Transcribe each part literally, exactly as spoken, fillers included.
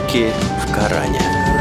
Уроки в Коране.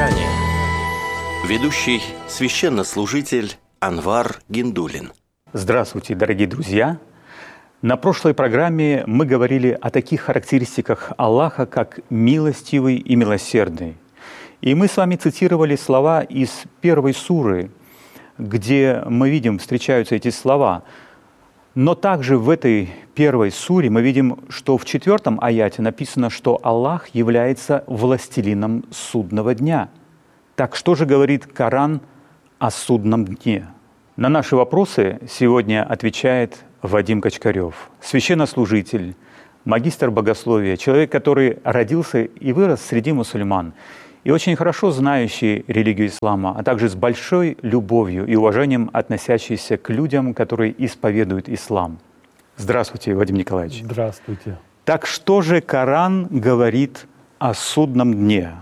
Ведущий священнослужитель Анвар Гиндулин. Здравствуйте, дорогие друзья! На прошлой программе мы говорили о таких характеристиках Аллаха, как милостивый и милосердный. И мы с вами цитировали слова из первой суры, где мы видим, встречаются эти слова. Но также в этой первой суре мы видим, что в четвертом аяте написано, что Аллах является властелином судного дня. Так что же говорит Коран о судном дне? На наши вопросы сегодня отвечает Вадим Качкарев, священнослужитель, магистр богословия, человек, который родился и вырос среди мусульман, и очень хорошо знающий религию ислама, а также с большой любовью и уважением относящийся к людям, которые исповедуют ислам. Здравствуйте, Вадим Николаевич. Здравствуйте. Так что же Коран говорит о судном дне?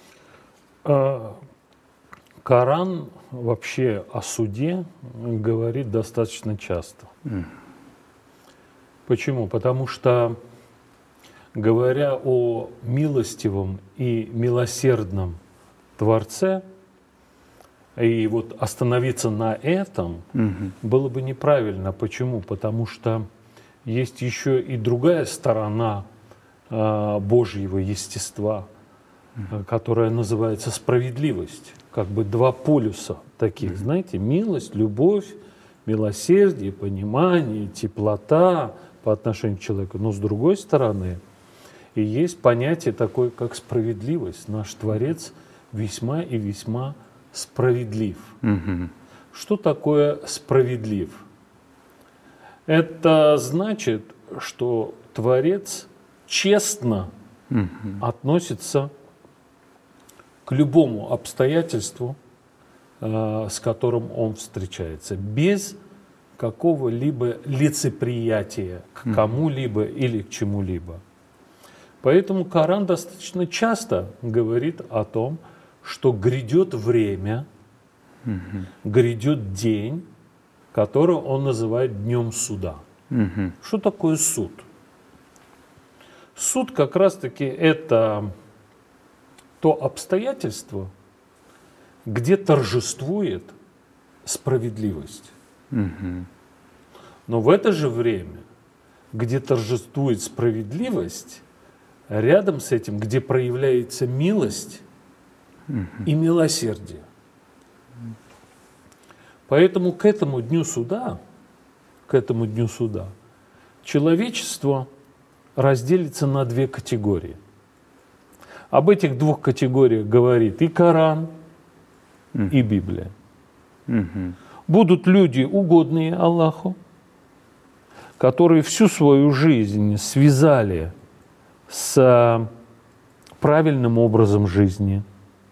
Коран вообще о суде говорит достаточно часто. Mm. Почему? Потому что, говоря о милостивом и милосердном Творце, и вот остановиться на этом mm-hmm. было бы неправильно. Почему? Потому что есть еще и другая сторона э, Божьего естества, mm-hmm. которая называется справедливость. Как бы два полюса таких, mm-hmm. знаете, милость, любовь, милосердие, понимание, теплота по отношению к человеку. Но с другой стороны, и есть понятие такое, как справедливость. Наш Творец весьма и весьма справедлив. Mm-hmm. Что такое справедлив? Это значит, что Творец честно mm-hmm. относится к любому обстоятельству, э, с которым он встречается, без какого-либо лицеприятия к mm-hmm. кому-либо или к чему-либо. Поэтому Коран достаточно часто говорит о том, что грядет время, mm-hmm. грядет день, который он называет днем суда. Mm-hmm. Что такое суд? Суд как раз-таки это то обстоятельство, где торжествует справедливость. Mm-hmm. Но в это же время, где торжествует справедливость, рядом с этим, где проявляется милость mm-hmm. и милосердие. Поэтому к этому дню суда, к этому дню суда, человечество разделится на две категории. Об этих двух категориях говорит и Коран, mm-hmm. и Библия. Mm-hmm. Будут люди, угодные Аллаху, которые всю свою жизнь связали с правильным образом жизни,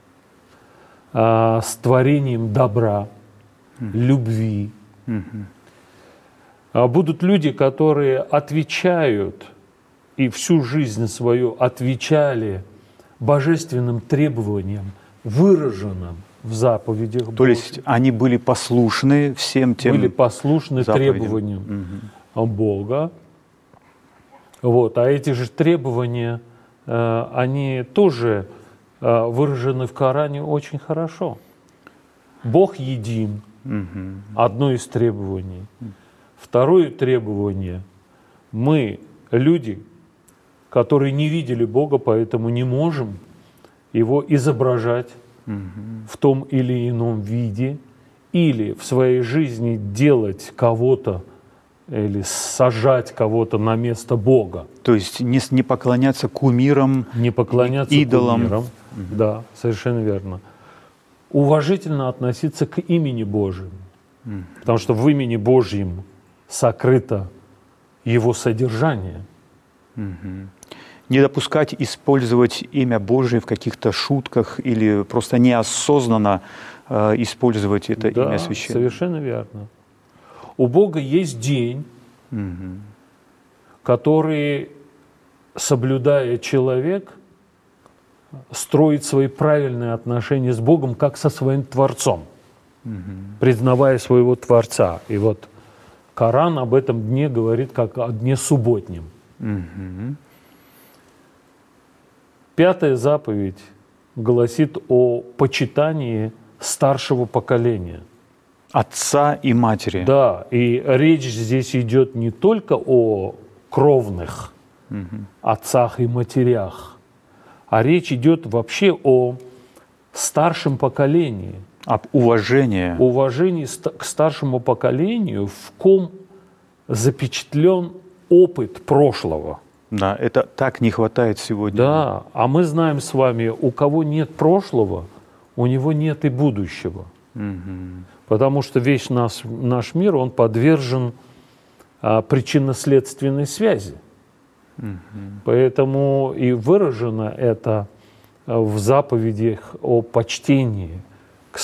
с творением добра, mm-hmm. любви. Mm-hmm. Будут люди, которые отвечают и всю жизнь свою отвечали божественным требованиям, выраженным в заповедях Божьих. То есть они были послушны всем тем Были послушны заповедям. требованиям угу. Бога. Вот. А эти же требования, э, они тоже э, выражены в Коране очень хорошо. Бог един. Угу. Одно из требований. Второе требование. Мы, люди, которые не видели Бога, поэтому не можем Его изображать mm-hmm. в том или ином виде, или в своей жизни делать кого-то или сажать кого-то на место Бога. То есть не, не поклоняться кумирам, не поклоняться идолам. Кумирам. Mm-hmm. Да, совершенно верно. Уважительно относиться к имени Божьему, mm-hmm. потому что в имени Божьем сокрыто Его содержание. Mm-hmm. Не допускать использовать имя Божие в каких-то шутках или просто неосознанно э, использовать это да, имя священное. Совершенно верно. У Бога есть день, угу. который, соблюдая человек, строит свои правильные отношения с Богом, как со своим Творцом, угу. признавая своего Творца. И вот Коран об этом дне говорит как о дне субботнем. Угу. Пятая заповедь гласит о почитании старшего поколения. Отца и матери. Да, и речь здесь идет не только о кровных угу. отцах и матерях, а речь идет вообще о старшем поколении. Об уважении. Уважении к старшему поколению, в ком запечатлен опыт прошлого. Да, это так не хватает сегодня. Да, а мы знаем с вами, у кого нет прошлого, у него нет и будущего. Угу. Потому что весь наш, наш мир, он подвержен а, причинно-следственной связи. Угу. Поэтому и выражено это в заповедях о почтении.